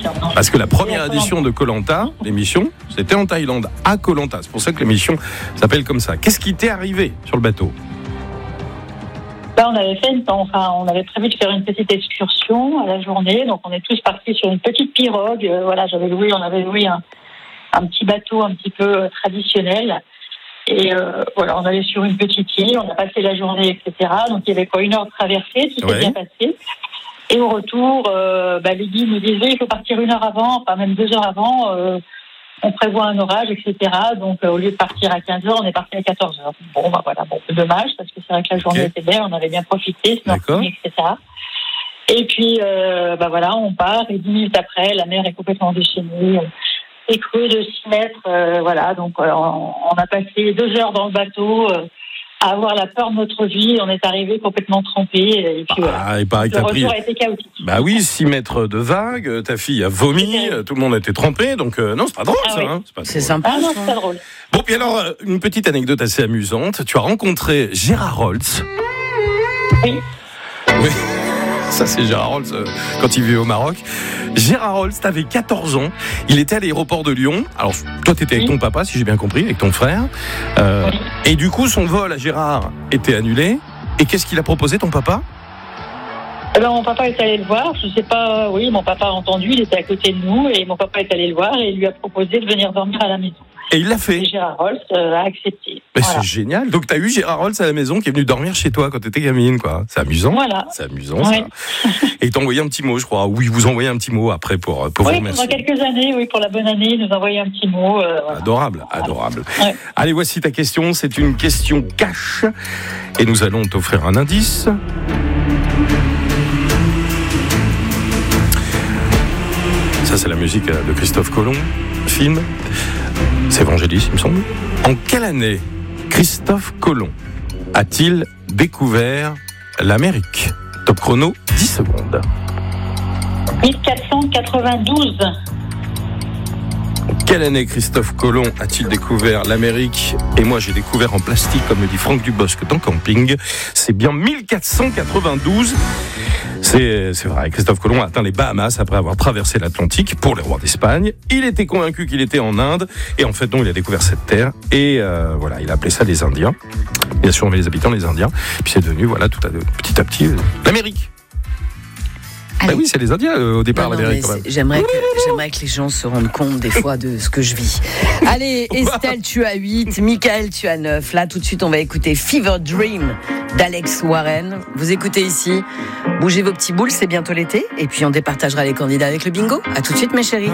Non. Parce que la première édition de Koh-Lanta, l'émission, c'était en Thaïlande, à Koh-Lanta. C'est pour ça que l'émission s'appelle comme ça. Qu'est-ce qui t'est arrivé sur le bateau ? Là, on avait prévu de faire une petite excursion à la journée, donc on est tous partis sur une petite pirogue. On avait loué un petit bateau un petit peu traditionnel. Et on allait sur une petite île, on a passé la journée, etc. Donc il y avait 1 heure de traversée, tout s'est bien passé. Et au retour, les guides nous disaient il faut partir 1 heure avant, enfin même 2 heures avant. On prévoit un orage, etc. Donc, au lieu de partir à 15h, on est parti à 14h. Bon, c'est dommage, parce que c'est vrai que la journée était belle, on avait bien profité, snorkeling, etc. Et puis, on part, et 10 minutes après, la mer est complètement déchaînée, écrue de 6 mètres, donc on a passé 2 heures dans le bateau, à avoir la peur de notre vie, on est arrivé complètement trempé, et puis il paraît que le retour a été chaotique. Bah oui, 6 mètres de vagues, ta fille a vomi, tout le monde a été trempé, donc non, c'est pas drôle ça. Oui. Hein, c'est sympa. Ah non, c'est pas drôle. Bon, puis alors, une petite anecdote assez amusante, tu as rencontré Gérard Rolls. Oui. Ça, c'est Gérard Rolls quand il vivait au Maroc. Gérard Rolls, t'avais 14 ans. Il était à l'aéroport de Lyon. Alors, toi, t'étais avec ton papa, si j'ai bien compris, avec ton frère. Et du coup, son vol à Gérard était annulé. Et qu'est-ce qu'il a proposé, ton papa ? Mon papa est allé le voir. Je sais pas, mon papa a entendu, il était à côté de nous. Et mon papa est allé le voir et il lui a proposé de venir dormir à la maison. Et il l'a fait. Et Gérard Rolls a accepté. Mais c'est génial. Donc, t'as eu Gérard Rolls à la maison qui est venu dormir chez toi quand t'étais gamine, quoi. C'est amusant. Voilà. C'est amusant, ça. Et il t'a envoyé un petit mot, je crois. Oui, vous envoyez un petit mot après pour vous remercier. Pendant quelques années, pour la bonne année, il nous a envoyé un petit mot. Adorable. Ouais. Allez, voici ta question. C'est une question cash. Et nous allons t'offrir un indice. Ça, c'est la musique de Christophe Colomb, film. C'est Vangelis, il me semble. En quelle année Christophe Colomb a-t-il découvert l'Amérique ? Top chrono, 10 secondes. 1492. En quelle année Christophe Colomb a-t-il découvert l'Amérique ? Et moi, j'ai découvert en plastique, comme le dit Franck Dubosc dans Camping. C'est bien 1492. C'est vrai, Christophe Colomb a atteint les Bahamas après avoir traversé l'Atlantique pour les rois d'Espagne. Il était convaincu qu'il était en Inde et en fait non, il a découvert cette terre et il a appelé ça les Indiens. Il a surnommé les habitants les Indiens. Puis c'est devenu petit à petit l'Amérique. Bah oui, c'est les Indiens au départ, l'Amérique. J'aimerais que les gens se rendent compte des fois de ce que je vis. Allez, Estelle, tu as 8, Michael, tu as 9. Là, tout de suite, on va écouter Fever Dream d'Alex Warren. Vous écoutez ici, bougez vos petits boules, c'est bientôt l'été. Et puis, on départagera les candidats avec le bingo. À tout de suite, mes chéris.